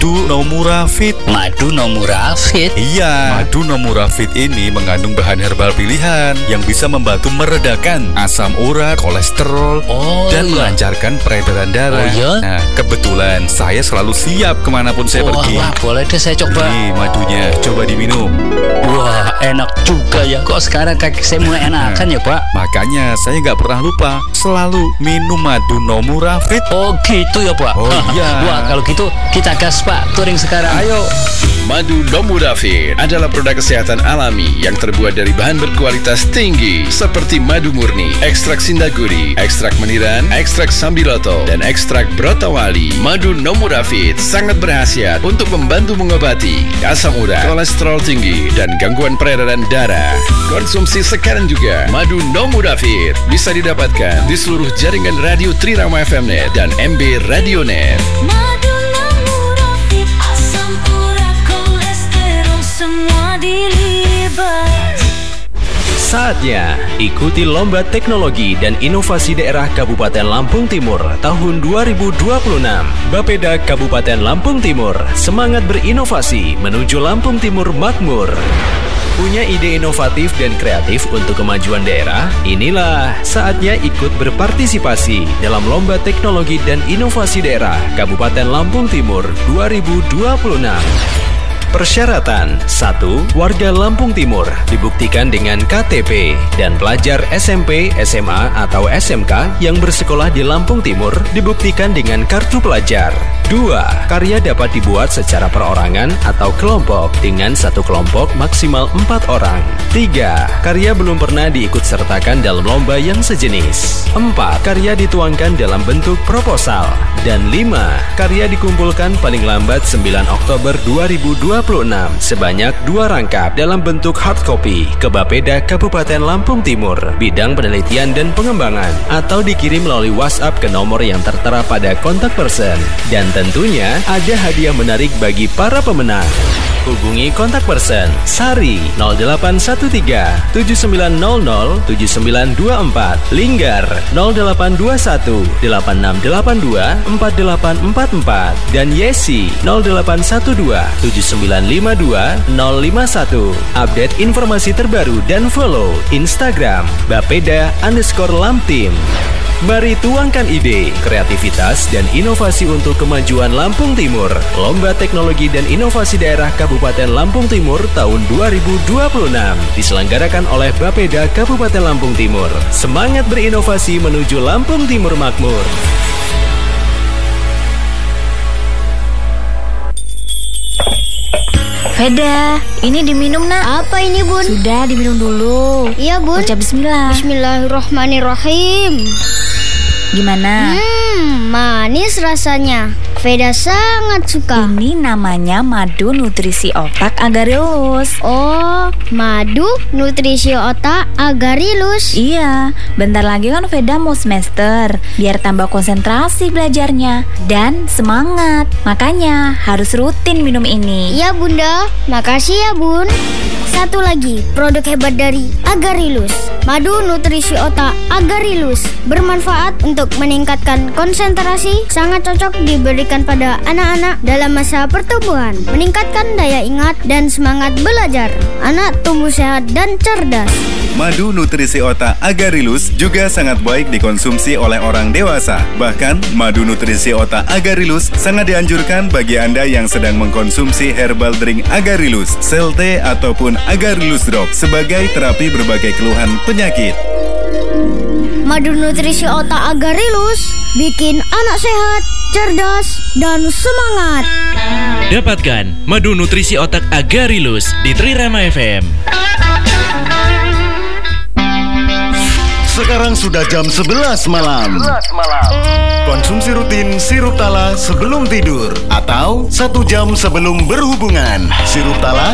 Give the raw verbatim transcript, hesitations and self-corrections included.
Madu Nomura Fit. Madu Nomura Fit? Iya, madu Nomura Fit ini mengandung bahan herbal pilihan yang bisa membantu meredakan asam urat, kolesterol, oh, dan iya. melancarkan peredaran darah. Oh, iya? Nah, kebetulan saya selalu siap kemanapun saya wah, pergi. Wah, boleh deh saya coba. Nih madunya, coba diminum. Wah, enak juga ya. Kok sekarang kaki saya mulai enakan ya, Pak? Makanya saya nggak pernah lupa selalu minum madu Nomura Fit. Oh gitu ya, Pak? Oh iya. Wah, kalau gitu kita gas, Pak. Touring sekarang. Ayo. Madu Nomura Fit adalah produk kesehatan alami yang terbuat dari bahan berkualitas tinggi seperti madu murni, ekstrak sindaguri, ekstrak meniran, ekstrak sambiloto, dan ekstrak brotawali. Madu Nomura Fit sangat berkhasiat untuk membantu mengobati asam urat, kolesterol tinggi, dan gangguan peredaran darah. Konsumsi sekarang juga. Madu Nomura Fit bisa didapatkan di seluruh jaringan radio Trirama F M Net dan M B Radio Net. Madu Nomura Fit, asam urat, kolesterol semua dilibas. Saatnya ikuti Lomba Teknologi dan Inovasi Daerah Kabupaten Lampung Timur tahun dua ribu dua puluh enam. Bapeda Kabupaten Lampung Timur semangat berinovasi menuju Lampung Timur makmur. Punya ide inovatif dan kreatif untuk kemajuan daerah? Inilah saatnya ikut berpartisipasi dalam Lomba Teknologi dan Inovasi Daerah Kabupaten Lampung Timur dua ribu dua puluh enam. Persyaratan: satu. Warga Lampung Timur dibuktikan dengan K T P dan pelajar S M P, S M A, atau S M K yang bersekolah di Lampung Timur dibuktikan dengan kartu pelajar. Dua. Karya dapat dibuat secara perorangan atau kelompok dengan satu kelompok maksimal empat orang. Tiga. Karya belum pernah diikutsertakan dalam lomba yang sejenis. Empat. Karya dituangkan dalam bentuk proposal. Dan lima. Karya dikumpulkan paling lambat sembilan Oktober dua ribu dua puluh enam sebanyak dua rangkap dalam bentuk hard copy ke Bapeda Kabupaten Lampung Timur bidang penelitian dan pengembangan atau dikirim melalui WhatsApp ke nomor yang tertera pada kontak person. Dan tentunya ada hadiah menarik bagi para pemenang. Hubungi kontak person Sari nol delapan satu tiga tujuh sembilan nol nol tujuh sembilan dua empat, Linggar nol delapan dua satu delapan enam delapan dua empat delapan empat empat, dan Yesi nol delapan satu dua tujuh sembilan lima dua nol lima satu. Update informasi terbaru dan follow Instagram Bapeda underscore Lamtim. Mari tuangkan ide, kreativitas, dan inovasi untuk kemajuan Lampung Timur. Lomba Teknologi dan Inovasi Daerah Kabupaten Lampung Timur tahun dua ribu dua puluh enam diselenggarakan oleh Bapeda Kabupaten Lampung Timur. Semangat berinovasi menuju Lampung Timur makmur. Veda, ini diminum nak. Apa ini bun? Sudah diminum dulu. Iya bun. Ucap bismillah. Bismillahirrahmanirrahim. Gimana? Hmm, manis rasanya. Veda sangat suka. Ini namanya madu nutrisi otak Agarilus. Oh, madu nutrisi otak Agarilus. Iya, bentar lagi kan Veda mau semester. Biar tambah konsentrasi belajarnya dan semangat. Makanya harus rutin minum ini. Iya bunda, makasih ya bun. Satu lagi produk hebat dari Agarilus, madu nutrisi otak Agarilus, bermanfaat untuk meningkatkan konsentrasi, sangat cocok diberikan pada anak-anak dalam masa pertumbuhan, meningkatkan daya ingat dan semangat belajar. Anak tumbuh sehat dan cerdas. Madu nutrisi otak Agarilus juga sangat baik dikonsumsi oleh orang dewasa. Bahkan, madu nutrisi otak Agarilus sangat dianjurkan bagi Anda yang sedang mengkonsumsi herbal drink Agarilus, sel teh ataupun Agarilus Drop sebagai terapi berbagai keluhan penyakit. Madu nutrisi otak Agarilus bikin anak sehat, cerdas, dan semangat. Dapatkan madu nutrisi otak Agarilus di Trirama F M. Sekarang sudah jam sebelas malam. Konsumsi rutin sirup Tala sebelum tidur atau satu jam sebelum berhubungan. Sirup Tala